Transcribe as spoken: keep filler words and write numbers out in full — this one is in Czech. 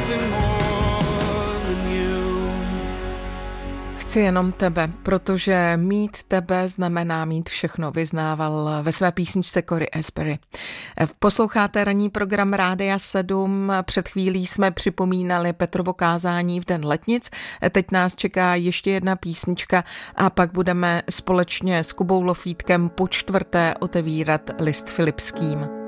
nothing more than you. Chci jenom tebe, protože mít tebe znamená mít všechno, vyznával ve své písničce Cory Asbury. Posloucháte ranní program Rádia sedm, před chvílí jsme připomínali Petrovo kázání v Den letnic, teď nás čeká ještě jedna písnička a pak budeme společně s Kubou Lofítkem po čtvrté otevírat list Filipským.